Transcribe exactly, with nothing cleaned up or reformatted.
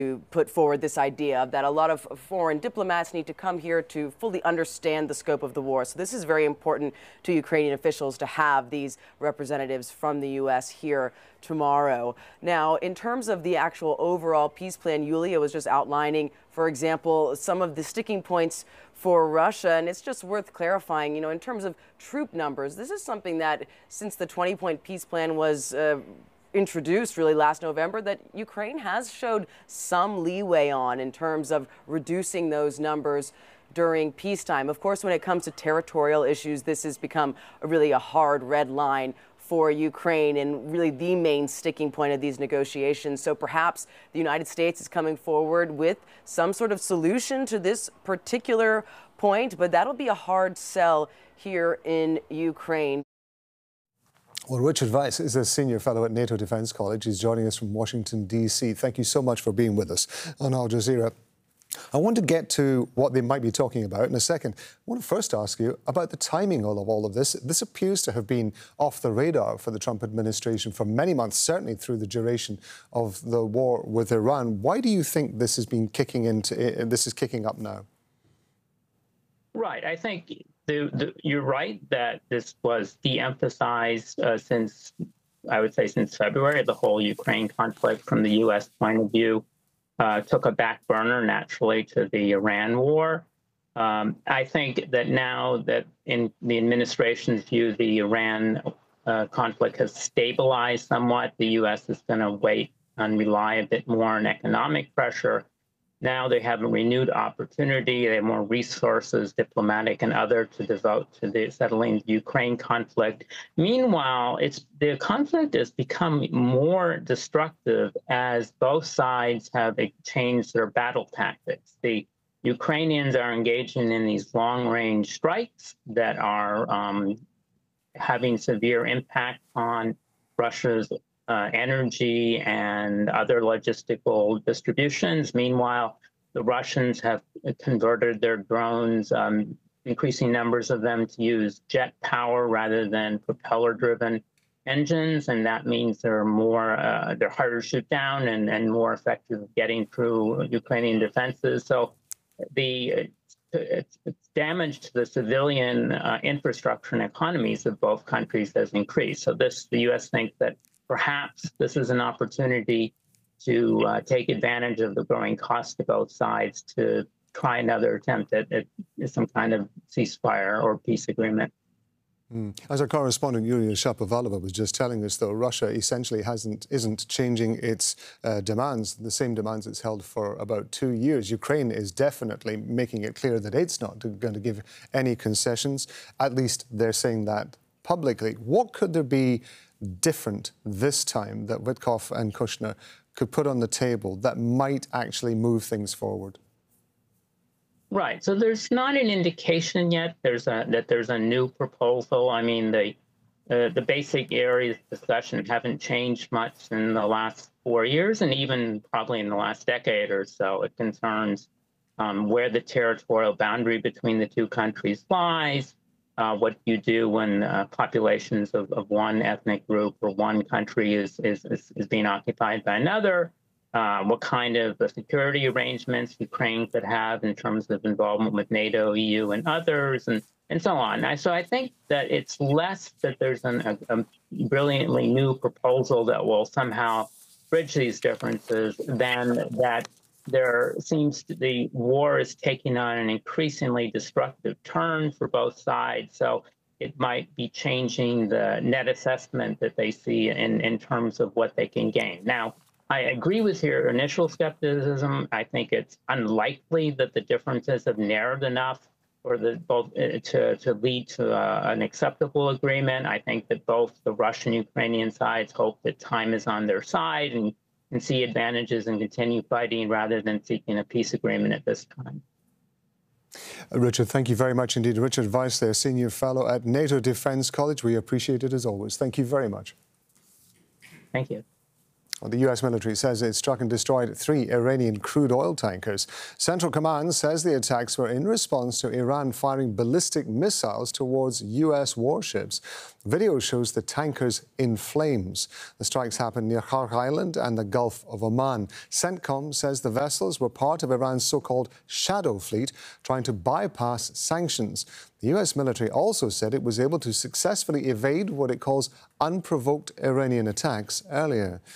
to put forward this idea that a lot of foreign diplomats need to come here to fully understand the scope of the war. So this is very important to Ukrainian officials to have these representatives from the U S here tomorrow. Now, in terms of the actual overall peace plan, Yulia was just outlining, for example, some of the sticking points for Russia, and it's just worth clarifying, you know, in terms of troop numbers, this is something that since the twenty-point peace plan was uh, introduced really last November, that Ukraine has showed some leeway on in terms of reducing those numbers during peacetime. Of course, when it comes to territorial issues, this has become a really a hard red line for Ukraine and really the main sticking point of these negotiations. So perhaps the United States is coming forward with some sort of solution to this particular point, but that'll be a hard sell here in Ukraine. Well, Richard Weiss is a senior fellow at NATO Defense College. He's joining us from Washington, D C Thank you so much for being with us on Al Jazeera. I want to get to what they might be talking about in a second. I want to first ask you about the timing of all of this. This appears to have been off the radar for the Trump administration for many months, certainly through the duration of the war with Iran. Why do you think this has been kicking into, this is kicking up now? Right. I think the, the, you're right that this was de-emphasized uh, since, I would say, since February. The whole Ukraine conflict from the U S point of view uh, took a back burner naturally to the Iran war. Um, I think that now that in the administration's view, the Iran uh, conflict has stabilized somewhat, the U S is going to wait and rely a bit more on economic pressure. Now they have a renewed opportunity. They have more resources, diplomatic and other, to devote to the settling the Ukraine conflict. Meanwhile, it's the conflict has become more destructive as both sides have changed their battle tactics. The Ukrainians are engaging in these long-range strikes that are um, having severe impact on Russia's Uh, energy and other logistical distributions. Meanwhile, the Russians have converted their drones, um, increasing numbers of them, to use jet power rather than propeller-driven engines, and that means they're more, uh, they're harder to shoot down and, and more effective at getting through Ukrainian defenses. So the it's, it's damage to the civilian uh, infrastructure and economies of both countries has increased. So this, the U S thinks that perhaps this is an opportunity to uh, take advantage of the growing cost to both sides to try another attempt at, at some kind of ceasefire or peace agreement. Mm. As our correspondent Yulia Shapovalova was just telling us, though, Russia essentially hasn't isn't changing its uh, demands, the same demands it's held for about two years. Ukraine is definitely making it clear that it's not going to give any concessions. At least they're saying that publicly. What could there be different this time that Witkoff and Kushner could put on the table that might actually move things forward? Right. So there's not an indication yet there's a, that there's a new proposal. I mean, the uh, the basic areas of discussion haven't changed much in the last four years, and even probably in the last decade or so. It concerns um, where the territorial boundary between the two countries lies. Uh, what you do when uh, populations of, of one ethnic group or one country is, is, is, is being occupied by another, uh, what kind of uh, security arrangements Ukraine could have in terms of involvement with NATO, E U, and others, and, and so on. I, so I think that it's less that there's an, a, a brilliantly new proposal that will somehow bridge these differences than that there seems to the war is taking on an increasingly destructive turn for both sides. So it might be changing the net assessment that they see in, in terms of what they can gain. Now, I agree with your initial skepticism. I think it's unlikely that the differences have narrowed enough for the both uh, to, to lead to uh, an acceptable agreement. I think that both the Russian and Ukrainian sides hope that time is on their side and and see advantages and continue fighting rather than seeking a peace agreement at this time. Uh, Richard, thank you very much indeed. Richard Weiss there, Senior Fellow at NATO Defense College. We appreciate it as always. Thank you very much. Thank you. Well, the U S military says it struck and destroyed three Iranian crude oil tankers. Central Command says the attacks were in response to Iran firing ballistic missiles towards U S warships. Video shows the tankers in flames. The strikes happened near Khark Island and the Gulf of Oman. CENTCOM says the vessels were part of Iran's so-called shadow fleet trying to bypass sanctions. The U S military also said it was able to successfully evade what it calls unprovoked Iranian attacks earlier.